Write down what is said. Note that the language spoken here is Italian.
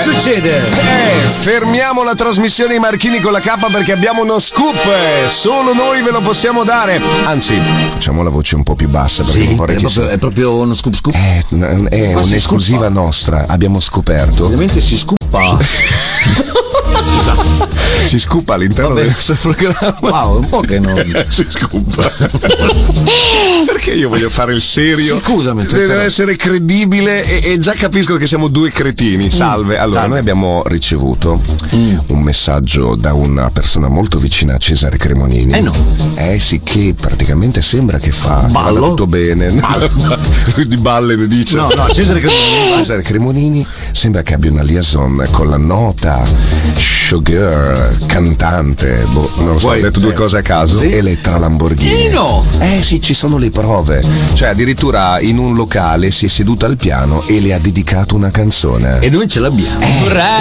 succede? Fermiamo la trasmissione I Marchini con la K perché abbiamo uno scoop. Solo noi ve lo possiamo dare. Anzi, facciamo la voce un po' più bassa perché un po' è proprio uno scoop. È un'esclusiva nostra. Abbiamo scoperto. Ovviamente si scupa. Si scupa all'interno del nostro programma. Wow, un po' che non si scupa. Perché io voglio fare il serio? Scusami, deve essere credibile e già capisco che siamo due cretini. Salve. Allora, noi abbiamo ricevuto un messaggio da una persona molto vicina a Cesare Cremonini. Sì, che praticamente sembra che vada tutto bene. Di balle ne dice. No, Cesare Cremonini sembra che abbia una liaison con la nota showgirl, cantante, non lo so, ho detto due cose a caso, Elettra Lamborghini. Sì, ci sono le prove. Cioè, addirittura in un locale si è seduta al piano e le ha dedicato una canzone. E noi ce l'abbiamo.